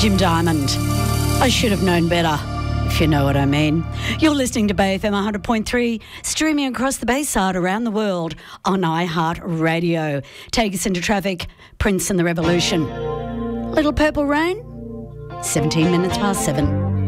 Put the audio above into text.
Jim Diamond. I should have known better, if you know what I mean. You're listening to Bay FM 100.3, streaming across the Bayside around the world on iHeartRadio. Take us into traffic, Prince and the Revolution. Little Purple Rain, 17 minutes past 7.